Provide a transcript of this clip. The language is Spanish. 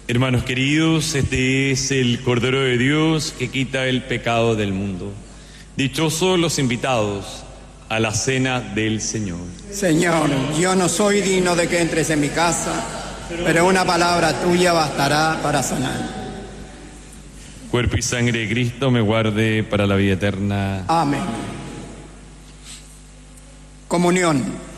Hermanos queridos, este es el Cordero de Dios que quita el pecado del mundo. Dichosos los invitados a la cena del Señor. Señor, yo no soy digno de que entres en mi casa, pero una palabra tuya bastará para sanar. Cuerpo y sangre de Cristo me guarde para la vida eterna. Amén. Comunión.